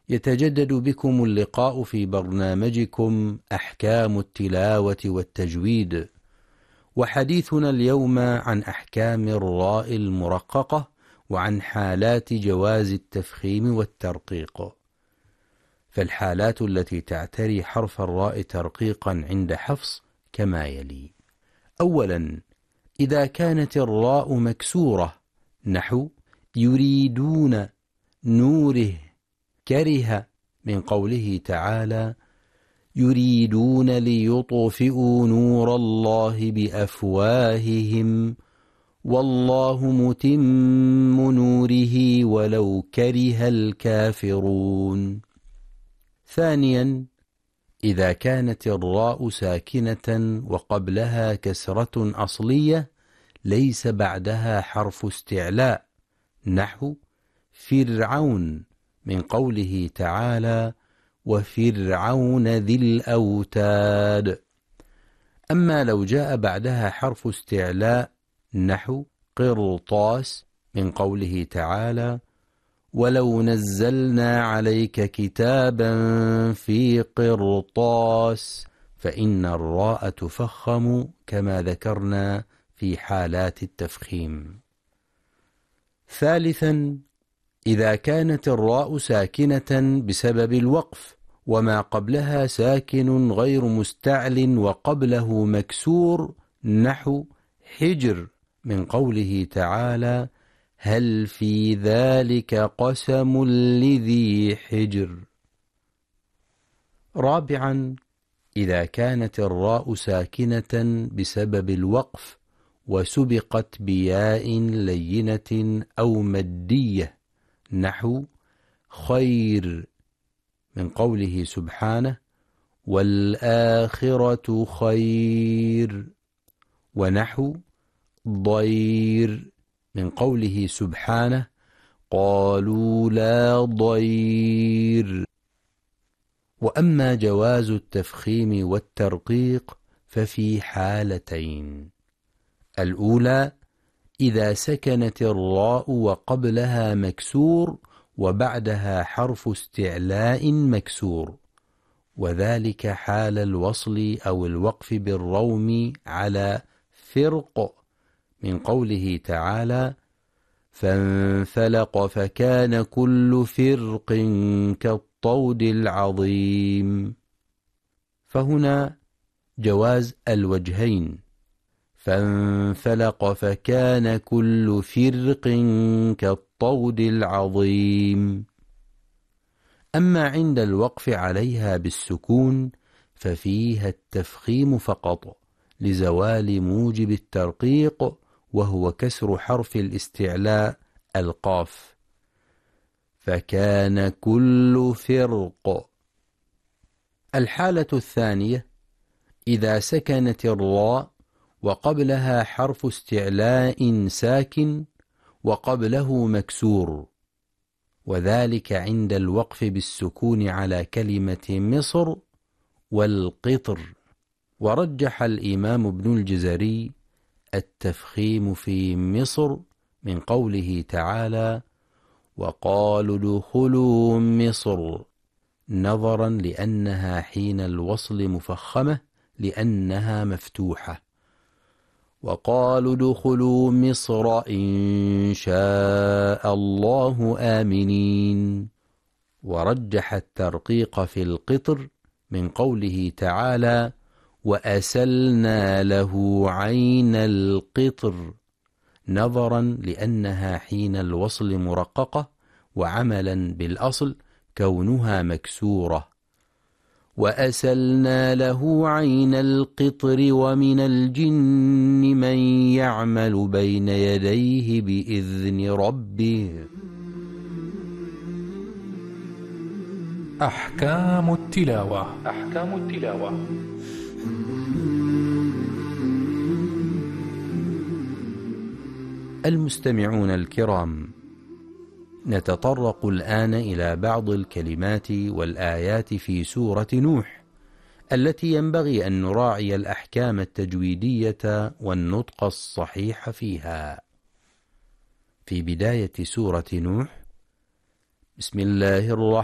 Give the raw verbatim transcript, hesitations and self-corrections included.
يتجدد بكم اللقاء في برنامجكم أحكام التلاوة والتجويد، وحديثنا اليوم عن أحكام الراء المرققة وعن حالات جواز التفخيم والترقيق. فالحالات التي تعتري حرف الراء ترقيقا عند حفص كما يلي: أولا، إذا كانت الراء مكسورة نحو يريدون، نوره، كره، من قوله تعالى يريدون ليطفئوا نور الله بأفواههم والله متم نوره ولو كره الكافرون. ثانيا، إذا كانت الراء ساكنة وقبلها كسرة أصلية ليس بعدها حرف استعلاء نحو فرعون، من قوله تعالى وفرعون ذي الأوتاد. أما لو جاء بعدها حرف استعلاء نحو قرطاس، من قوله تعالى ولو نزلنا عليك كتابا في قرطاس، فإن الراء تفخم كما ذكرنا في حالات التفخيم. ثالثا، إذا كانت الراء ساكنة بسبب الوقف وما قبلها ساكن غير مستعل وقبله مكسور نحو حجر، من قوله تعالى هل في ذلك قسم لذي حجر. رابعا، إذا كانت الراء ساكنة بسبب الوقف وسبقت بياء لينة أو مدية نحو خير، من قوله سبحانه والآخرة خير، ونحو ضير، من قوله سبحانه قالوا لا ضير. وأما جواز التفخيم والترقيق ففي حالتين: الأولى إذا سكنت الراء وقبلها مكسور وبعدها حرف استعلاء مكسور، وذلك حال الوصل أو الوقف بالروم على فرق، من قوله تعالى فانفلق فكان كل فرق كالطود العظيم. فهنا جواز الوجهين، فانفلق فكان كل فرق كالطود العظيم. أما عند الوقف عليها بالسكون ففيها التفخيم فقط لزوال موجب الترقيق وهو كسر حرف الاستعلاء القاف، فكان كل فرق. الحالة الثانية إذا سكنت الراء وقبلها حرف استعلاء ساكن وقبله مكسور، وذلك عند الوقف بالسكون على كلمة مصر والقطر. ورجح الإمام ابن الجزري التفخيم في مصر من قوله تعالى وقالوا ادخلوا مصر، نظرا لأنها حين الوصل مفخمة لأنها مفتوحة، وقالوا ادخلوا مصر إن شاء الله آمنين. ورجح الترقيق في القطر من قوله تعالى وأسلنا له عين القطر، نظرا لأنها حين الوصل مرققة وعملا بالأصل كونها مكسورة. وأسلنا له عين القطر ومن الجن من يعمل بين يديه بإذن ربه. أحكام التلاوة. أحكام التلاوة. المستمعون الكرام، نتطرق الآن إلى بعض الكلمات والآيات في سورة نوح التي ينبغي أن نراعي الأحكام التجويدية والنطق الصحيح فيها. في بداية سورة نوح: بسم الله الرحمن